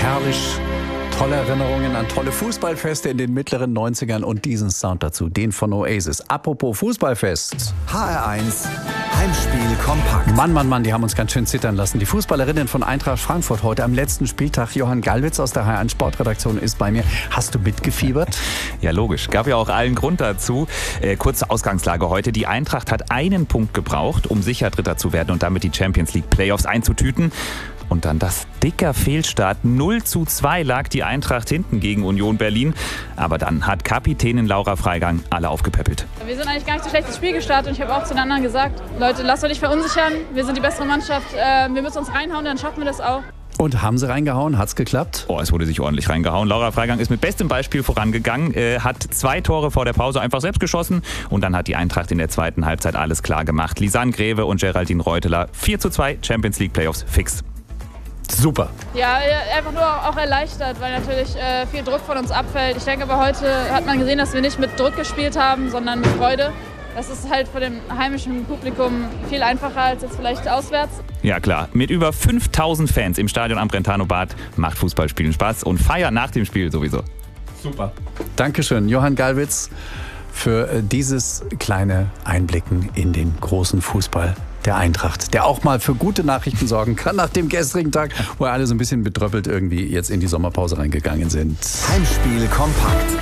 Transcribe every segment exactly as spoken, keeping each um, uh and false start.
herrlich. Tolle Erinnerungen an tolle Fußballfeste in den mittleren neunzigern und diesen Sound dazu, den von Oasis. Apropos Fußballfest. H R eins Heimspiel kompakt. Mann, Mann, Mann, die haben uns ganz schön zittern lassen. Die Fußballerinnen von Eintracht Frankfurt heute am letzten Spieltag. Johann Gallwitz aus der H R eins Sportredaktion ist bei mir. Hast du mitgefiebert? Ja, logisch. Gab ja auch allen Grund dazu. Äh, kurze Ausgangslage heute. Die Eintracht hat einen Punkt gebraucht, um sicher Dritter zu werden und damit die Champions League Playoffs einzutüten. Und dann das dicker Fehlstart. null zu zwei lag die Eintracht hinten gegen Union Berlin. Aber dann hat Kapitänin Laura Freigang alle aufgepäppelt. Wir sind eigentlich gar nicht so schlecht ins Spiel gestartet. Und ich habe auch zu den anderen gesagt, Leute, lasst euch nicht verunsichern. Wir sind die bessere Mannschaft. Wir müssen uns reinhauen, dann schaffen wir das auch. Und haben sie reingehauen? Hat's geklappt? Oh, es wurde sich ordentlich reingehauen. Laura Freigang ist mit bestem Beispiel vorangegangen, äh, hat zwei Tore vor der Pause einfach selbst geschossen. Und dann hat die Eintracht in der zweiten Halbzeit alles klar gemacht. Lisanne Greve und Geraldine Reuteler. vier zu zwei, Champions League Playoffs fix. Super. Ja, einfach nur auch erleichtert, weil natürlich äh, viel Druck von uns abfällt. Ich denke aber heute hat man gesehen, dass wir nicht mit Druck gespielt haben, sondern mit Freude. Das ist halt für dem heimischen Publikum viel einfacher als jetzt vielleicht auswärts. Ja klar, mit über fünftausend Fans im Stadion am Brentano-Bad macht Fußballspielen Spaß und feiern nach dem Spiel sowieso. Super. Dankeschön, Johann Gallwitz, für dieses kleine Einblicken in den großen Fußball der Eintracht, der auch mal für gute Nachrichten sorgen kann nach dem gestrigen Tag, wo alle so ein bisschen betröppelt irgendwie jetzt in die Sommerpause reingegangen sind. Heimspiel kompakt.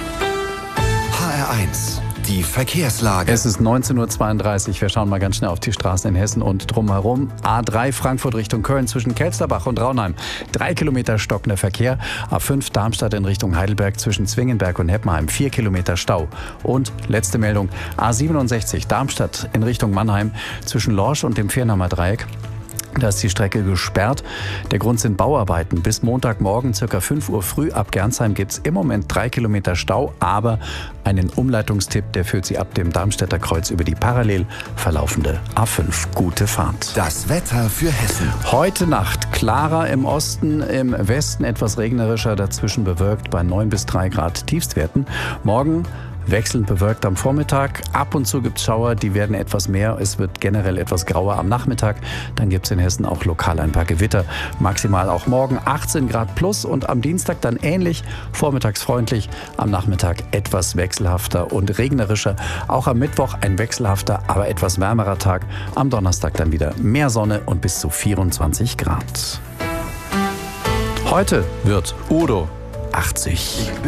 H R eins. Die Verkehrslage. Es ist neunzehn Uhr zweiunddreißig. Wir schauen mal ganz schnell auf die Straßen in Hessen und drumherum. A drei Frankfurt Richtung Köln zwischen Kelsterbach und Raunheim. Drei Kilometer stockender Verkehr. A fünf Darmstadt in Richtung Heidelberg zwischen Zwingenberg und Heppenheim. Vier Kilometer Stau. Und letzte Meldung. A siebenundsechzig Darmstadt in Richtung Mannheim zwischen Lorsch und dem Viernheimer Dreieck. Da ist die Strecke gesperrt. Der Grund sind Bauarbeiten. Bis Montagmorgen ca. fünf Uhr früh ab Gernsheim gibt es im Moment drei Kilometer Stau, aber einen Umleitungstipp, der führt Sie ab dem Darmstädter Kreuz über die parallel verlaufende A fünf. Gute Fahrt. Das Wetter für Hessen. Heute Nacht klarer im Osten, im Westen etwas regnerischer, dazwischen bewölkt bei neun bis drei Grad Tiefstwerten. Morgen wechselnd bewölkt am Vormittag. Ab und zu gibt es Schauer, die werden etwas mehr. Es wird generell etwas grauer am Nachmittag. Dann gibt es in Hessen auch lokal ein paar Gewitter. Maximal auch morgen achtzehn Grad plus und am Dienstag dann ähnlich, vormittags freundlich. Am Nachmittag etwas wechselhafter und regnerischer. Auch am Mittwoch ein wechselhafter, aber etwas wärmerer Tag. Am Donnerstag dann wieder mehr Sonne und bis zu vierundzwanzig Grad. Heute wird Udo achtzig.